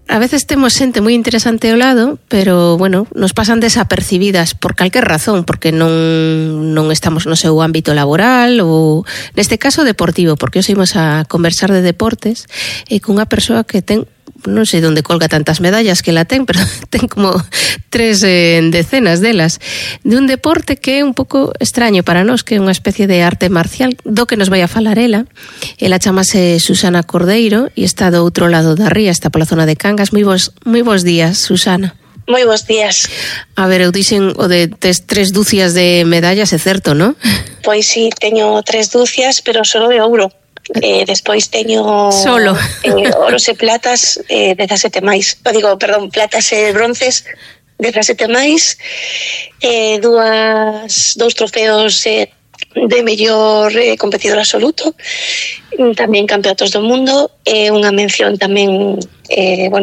a veces temos xente moi interesante ao lado, pero, bueno, nos pasan desapercibidas por calquer razón, porque non estamos no seu ámbito laboral ou, neste caso, deportivo, porque hoxe imos a conversar de deportes e cunha persoa que ten, non sei onde colga tantas medallas que la ten, pero ten como 3 decenas delas, de un deporte que é un pouco extraño para nós, que é unha especie de arte marcial, do que nos vai a falar ela. Ela chamase Susana Cordeiro e está do outro lado da ría, está pola zona de Cangas. Moi bons días, Susana. Moi bons días. A ver, eu dixen o de 3 dúcias de medallas, é certo, non? Pois sí, teño 3 dúcias, pero solo de ouro. Despois teño solo oros e platas 17 máis. Platas e bronces 17 máis, dous trofeos de mellor competidor absoluto, tamén campeonatos do mundo, unha mención tamén